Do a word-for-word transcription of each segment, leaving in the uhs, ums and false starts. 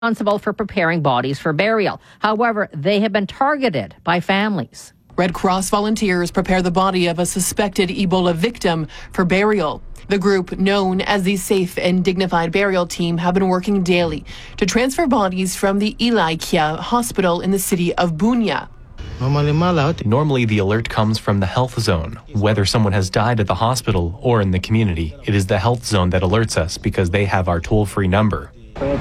responsible for preparing bodies for burial. However, they have been targeted by families. Red Cross volunteers prepare the body of a suspected Ebola victim for burial. The group, known as the Safe and Dignified Burial Team, have been working daily to transfer bodies from the Ilaikia Hospital in the city of Bunia. Normally, the alert comes from the health zone. Whether someone has died at the hospital or in the community, it is the health zone that alerts us because they have our toll-free number.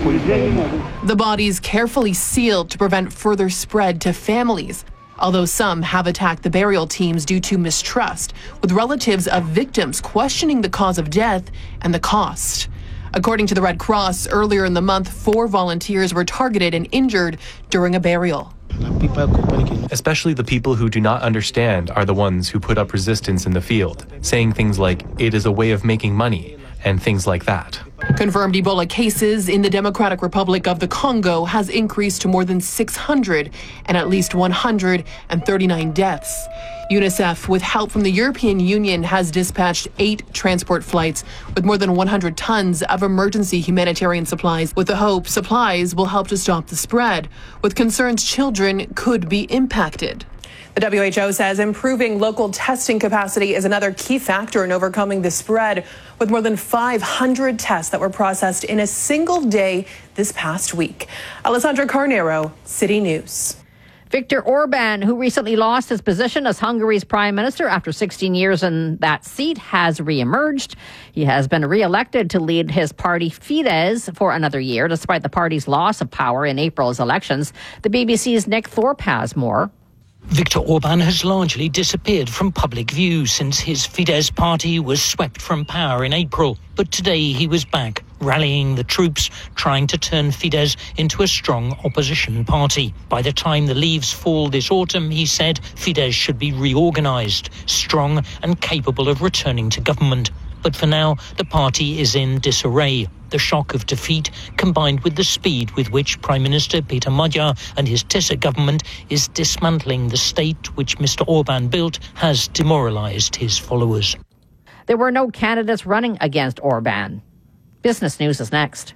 The bodies carefully sealed to prevent further spread to families, although some have attacked the burial teams due to mistrust, with relatives of victims questioning the cause of death and the cost. According to the Red Cross, earlier in the month, four volunteers were targeted and injured during a burial. Especially the people who do not understand are the ones who put up resistance in the field, saying things like, it is a way of making money, and things like that. Confirmed Ebola cases in the Democratic Republic of the Congo has increased to more than six hundred and at least one hundred thirty-nine deaths. UNICEF, with help from the European Union, has dispatched eight transport flights with more than one hundred tons of emergency humanitarian supplies, with the hope supplies will help to stop the spread, with concerns children could be impacted. The W H O says improving local testing capacity is another key factor in overcoming the spread, with more than five hundred tests that were processed in a single day this past week. Alessandra Carnero, City News. Viktor Orban, who recently lost his position as Hungary's prime minister after sixteen years in that seat, has reemerged. He has been re-elected to lead his party Fidesz for another year, despite the party's loss of power in April's elections. The B B C's Nick Thorpe has more. Viktor Orban has largely disappeared from public view since his Fidesz party was swept from power in April. But today he was back, rallying the troops, trying to turn Fidesz into a strong opposition party. By the time the leaves fall this autumn, he said Fidesz should be reorganized, strong and capable of returning to government. But for now, the party is in disarray. The shock of defeat, combined with the speed with which Prime Minister Peter Magyar and his Tisza government is dismantling the state which Mister Orban built, has demoralized his followers. There were no candidates running against Orban. Business News is next.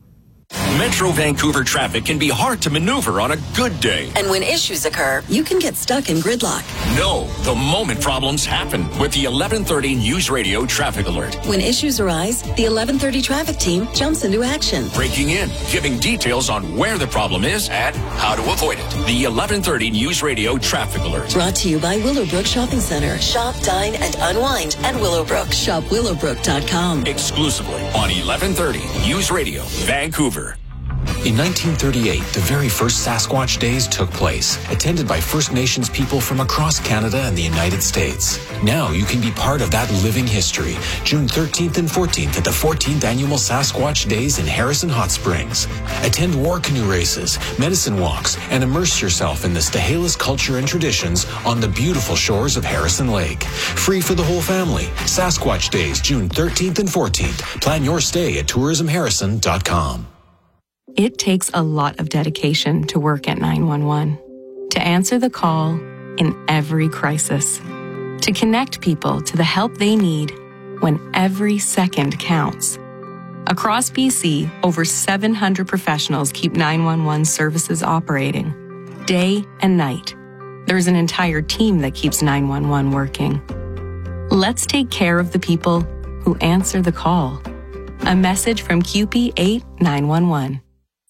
Metro Vancouver traffic can be hard to maneuver on a good day. And when issues occur, you can get stuck in gridlock. No, the moment problems happen with the eleven thirty News Radio Traffic Alert. When issues arise, the eleven thirty traffic team jumps into action. Breaking in, giving details on where the problem is and how to avoid it. The eleven thirty News Radio Traffic Alert. Brought to you by Willowbrook Shopping Center. Shop, dine, and unwind at Willowbrook. Shop willowbrook dot com. Exclusively on eleven thirty News Radio, Vancouver. In nineteen thirty-eight, the very first Sasquatch Days took place, attended by First Nations people from across Canada and the United States. Now you can be part of that living history. June thirteenth and fourteenth at the fourteenth Annual Sasquatch Days in Harrison Hot Springs. Attend war canoe races, medicine walks, and immerse yourself in the Stahelis culture and traditions on the beautiful shores of Harrison Lake. Free for the whole family. Sasquatch Days, June thirteenth and fourteenth. Plan your stay at tourism harrison dot com. It takes a lot of dedication to work at nine one one, to answer the call in every crisis, to connect people to the help they need when every second counts. Across B C, over seven hundred professionals keep nine one one services operating, day and night. There's an entire team that keeps nine one one working. Let's take care of the people who answer the call. A message from Q P eight nine one one.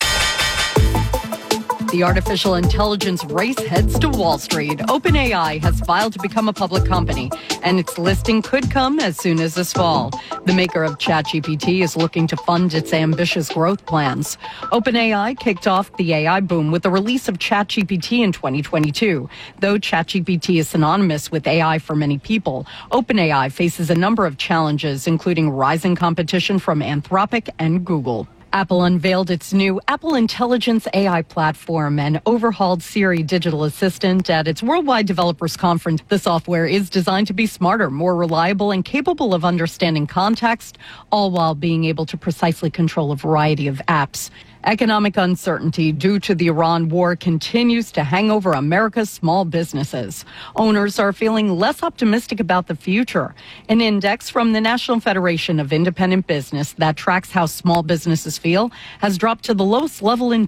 The artificial intelligence race heads to Wall Street. OpenAI has filed to become a public company, and its listing could come as soon as this fall. The maker of ChatGPT is looking to fund its ambitious growth plans. OpenAI kicked off the A I boom with the release of ChatGPT in twenty twenty-two. Though ChatGPT is synonymous with A I for many people, OpenAI faces a number of challenges, including rising competition from Anthropic and Google. Apple unveiled its new Apple Intelligence A I platform and overhauled Siri digital assistant at its Worldwide Developers Conference. The software is designed to be smarter, more reliable, and capable of understanding context, all while being able to precisely control a variety of apps. Economic uncertainty due to the Iran war continues to hang over America's small businesses. Owners are feeling less optimistic about the future. An index from the National Federation of Independent Business that tracks how small businesses feel has dropped to the lowest level in